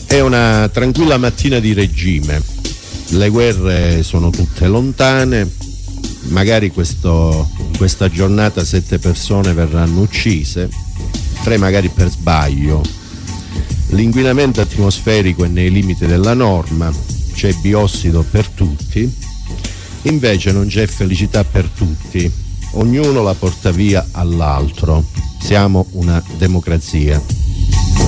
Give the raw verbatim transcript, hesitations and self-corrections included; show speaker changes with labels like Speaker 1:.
Speaker 1: È una tranquilla mattina di regime, le guerre sono tutte lontane, magari questo, in questa giornata sette persone verranno uccise, tre magari per sbaglio. L'inquinamento atmosferico è nei limiti della norma, c'è biossido per tutti, invece non c'è felicità per tutti, ognuno la porta via all'altro. Siamo una democrazia.